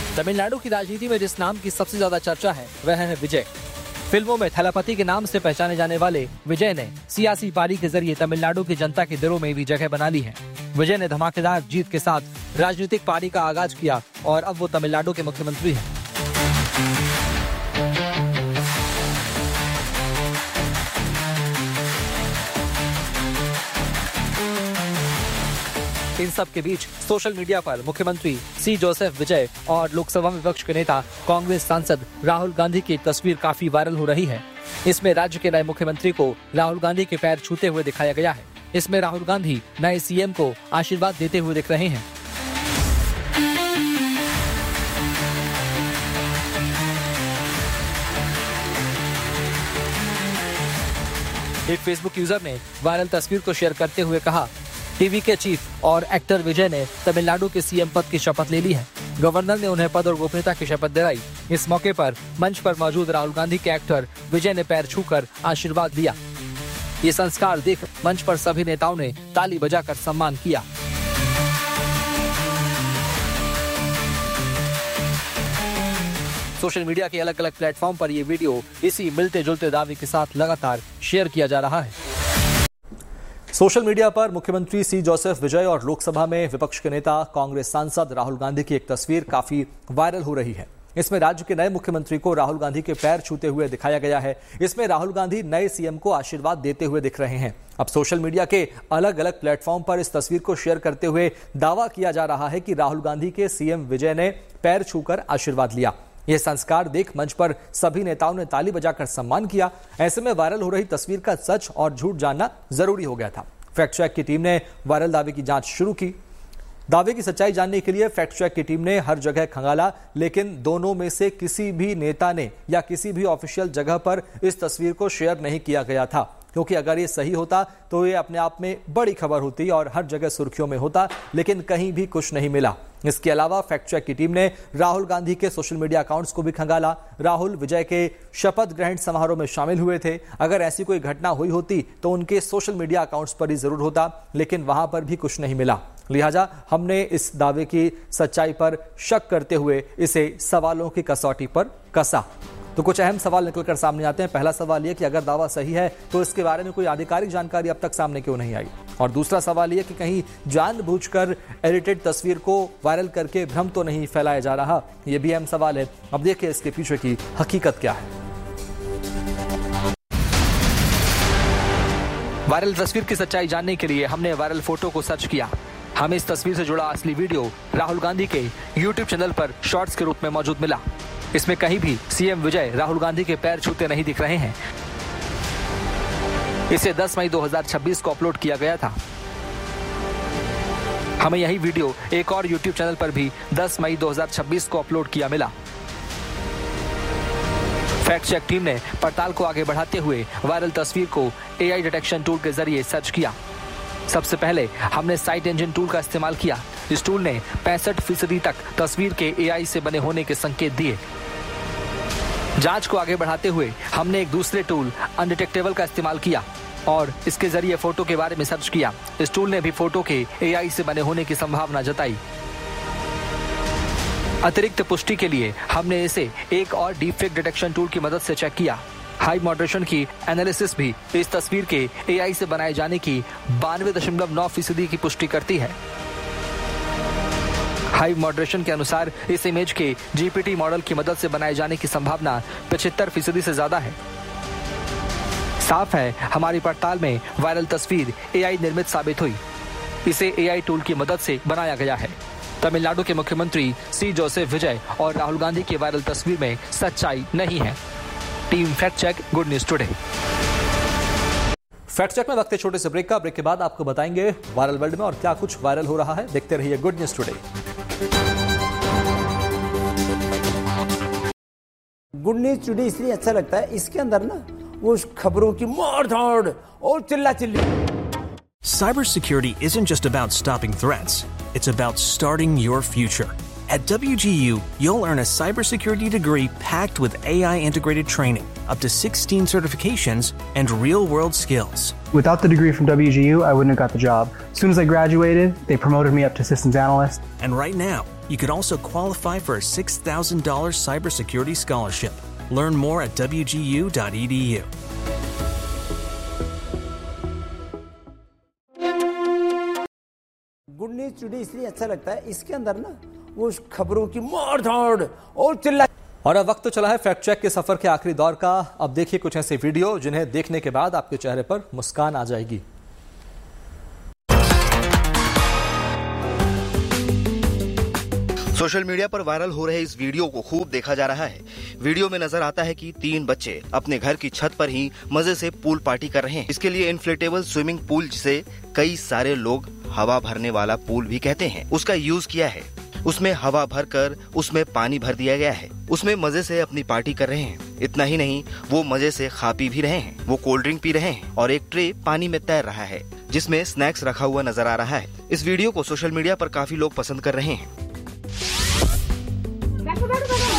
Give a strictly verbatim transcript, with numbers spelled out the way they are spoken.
तमिलनाडु की राजनीति में जिस नाम की सबसे ज्यादा चर्चा है वह है विजय। फिल्मों में थलापति के नाम से पहचाने जाने वाले विजय ने सियासी पारी के जरिए तमिलनाडु की जनता के दिलों में भी जगह बना ली है। विजय ने धमाकेदार जीत के साथ राजनीतिक पारी का आगाज किया और अब वो तमिलनाडु के मुख्यमंत्री हैं। इन सब के बीच सोशल मीडिया पर मुख्यमंत्री सी जोसेफ विजय और लोकसभा में विपक्ष के नेता कांग्रेस सांसद राहुल गांधी की एक तस्वीर काफी वायरल हो रही है। इसमें राज्य के नए मुख्यमंत्री को राहुल गांधी के पैर छूते हुए दिखाया गया है। इसमें राहुल गांधी नए सीएम को आशीर्वाद देते हुए दिख रहे हैं। एक फेसबुक यूजर ने वायरल तस्वीर को शेयर करते हुए कहा, टीवी के चीफ और एक्टर विजय ने तमिलनाडु के सीएम पद की शपथ ले ली है। गवर्नर ने उन्हें पद और गोपनीयता की शपथ दिलाई। इस मौके पर मंच पर मौजूद राहुल गांधी के एक्टर विजय ने पैर छूकर आशीर्वाद दिया। ये संस्कार देख मंच पर सभी नेताओं ने ताली बजाकर सम्मान किया। सोशल मीडिया के अलग अलग प्लेटफॉर्म पर ये वीडियो इसी मिलते जुलते दावे के साथ लगातार शेयर किया जा रहा है। सोशल मीडिया पर मुख्यमंत्री सी जोसेफ विजय और लोकसभा में विपक्ष के नेता कांग्रेस सांसद राहुल गांधी की एक तस्वीर काफी वायरल हो रही है। इसमें राज्य के नए मुख्यमंत्री को राहुल गांधी के पैर छूते हुए दिखाया गया है। इसमें राहुल गांधी नए सीएम को आशीर्वाद देते हुए दिख रहे हैं। अब सोशल मीडिया के अलग अलग प्लेटफॉर्म पर इस तस्वीर को शेयर करते हुए दावा किया जा रहा है कि राहुल गांधी के सीएम विजय ने पैर छूकर आशीर्वाद लिया। यह संस्कार देख मंच पर सभी नेताओं ने ताली बजाकर सम्मान किया। ऐसे में वायरल हो रही तस्वीर का सच और झूठ जानना जरूरी हो गया था। फैक्ट चेक की टीम ने वायरल दावे की जांच शुरू की। दावे की सच्चाई जानने के लिए फैक्ट चेक की टीम ने हर जगह खंगाला, लेकिन दोनों में से किसी भी नेता ने या किसी भी ऑफिशियल जगह पर इस तस्वीर को शेयर नहीं किया गया था, क्योंकि अगर ये सही होता तो ये अपने आप में बड़ी खबर होती और हर जगह सुर्खियों में होता, लेकिन कहीं भी कुछ नहीं मिला। इसके अलावा फैक्ट चेक की टीम ने राहुल गांधी के सोशल मीडिया अकाउंट्स को भी खंगाला। राहुल विजय के शपथ ग्रहण समारोह में शामिल हुए थे। अगर ऐसी कोई घटना हुई होती तो उनके सोशल मीडिया अकाउंट्स पर ही जरूर होता, लेकिन वहां पर भी कुछ नहीं मिला। लिहाजा हमने इस दावे की सच्चाई पर शक करते हुए इसे सवालों की कसौटी पर कसा। तो कुछ अहम सवाल निकलकर सामने आते हैं। पहला सवाल यह कि अगर दावा सही है तो इसके बारे में कोई आधिकारिक जानकारी अब तक सामने क्यों नहीं आई, और दूसरा सवाल यह कि कहीं जानबूझकर एडिटेड तस्वीर को वायरल करके भ्रम तो नहीं फैलाया जा रहा। यह भी अहम सवाल है। अब देखिए इसके पीछे की हकीकत क्या है। वायरल तस्वीर की सच्चाई जानने के लिए हमने वायरल फोटो को सर्च किया। हमें इस तस्वीर से जुड़ा असली वीडियो राहुल गांधी के यूट्यूब चैनल पर शॉर्ट्स के रूप में मौजूद मिला। इसमें कहीं भी सीएम विजय राहुल गांधी के पैर छूते नहीं दिख रहे हैं। इसे दस मई दो हज़ार छब्बीस को अपलोड किया गया था। हमें यही वीडियो एक और यूट्यूब चैनल पर भी दस मई दो हज़ार छब्बीस को अपलोड किया मिला। फैक्ट चेक टीम ने पड़ताल को आगे बढ़ाते हुए वायरल तस्वीर को एआई डिटेक्शन टूल के जरिए सर्च किया। सबसे पहले हमने साइट इंजन टूल का इस्तेमाल किया। इस टूल ने पैंसठ फीसदी तक तस्वीर के एआई से बने होने के संकेत दिए। जांच को आगे बढ़ाते हुए हमने एक दूसरे टूल अनडिटेक्टेबल का इस्तेमाल किया और इसके जरिए फोटो के बारे में सर्च किया। इस टूल ने भी फोटो के एआई से बने होने की संभावना जताई। अतिरिक्त पुष्टि के लिए हमने इसे एक और डीपफेक डिटेक्शन टूल की मदद से चेक किया। हाई मॉडरेशन की एनालिसिस भी इस तस्वीर के एआई से बनाए जाने की बानवे दशमलव नौ फीसदी की पुष्टि करती है। हाई मॉडरेशन के अनुसार इस इमेज के जीपीटी मॉडल की मदद से बनाए जाने की संभावना पचहत्तर फीसदी से ज्यादा है। साफ है हमारी पड़ताल में वायरल तस्वीर एआई निर्मित साबित हुई। इसे एआई टूल की मदद से बनाया गया है। तमिलनाडु के मुख्यमंत्री सी जोसेफ विजय और राहुल गांधी की वायरल तस्वीर में सच्चाई नहीं है। Team fact check, good news today. Fact check में वक्त है छोटे से ब्रेक का। ब्रेक के बाद आपको बताएंगे वायरल वर्ल्ड में और क्या कुछ वायरल हो रहा है। देखते रहिए good news today. Good news today इसलिए अच्छा लगता है, इसके अंदर ना वो खबरों की मार धाड़ और चिल्ला chilli. Cybersecurity isn't just about stopping threats. It's about starting your future. At W G U, you'll earn a cybersecurity degree packed with A I integrated training, up to sixteen certifications, and real-world skills. Without the degree from W G U, I wouldn't have got the job. As soon as I graduated, they promoted me up to systems analyst. And right now, you could also qualify for a six thousand dollars cybersecurity scholarship. Learn more at w g u dot e d u. Good news today इसलिए अच्छा लगता है, इसके अंदर ना वो खबरों की मार धाड़ और चिल्ला। और अब वक्त तो चला है फैक्ट चेक के सफर के आखिरी दौर का। अब देखिए कुछ ऐसे वीडियो जिन्हें देखने के बाद आपके चेहरे पर मुस्कान आ जाएगी। सोशल मीडिया पर वायरल हो रहे इस वीडियो को खूब देखा जा रहा है। वीडियो में नजर आता है कि तीन बच्चे अपने घर की छत पर ही मजे से पूल पार्टी कर रहे हैं। इसके लिए इन्फ्लेटेबल स्विमिंग पूल, जिसे कई सारे लोग हवा भरने वाला पूल भी कहते हैं, उसका यूज किया है। उसमें हवा भरकर उसमें पानी भर दिया गया है। उसमें मजे से अपनी पार्टी कर रहे हैं। इतना ही नहीं, वो मजे से खा पी भी रहे हैं। वो कोल्ड ड्रिंक पी रहे हैं और एक ट्रे पानी में तैर रहा है जिसमें स्नैक्स रखा हुआ नजर आ रहा है। इस वीडियो को सोशल मीडिया पर काफी लोग पसंद कर रहे हैं।